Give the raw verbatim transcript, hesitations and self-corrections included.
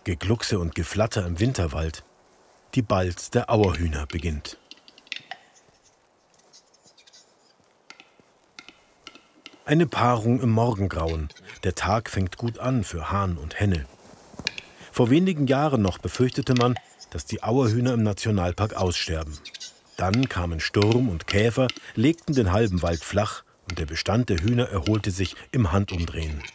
Gegluckse und Geflatter im Winterwald. Die Balz der Auerhühner beginnt. Eine Paarung im Morgengrauen. Der Tag fängt gut an für Hahn und Henne. Vor wenigen Jahren noch befürchtete man, dass die Auerhühner im Nationalpark aussterben. Dann kamen Sturm und Käfer, legten den halben Wald flach und der Bestand der Hühner erholte sich im Handumdrehen.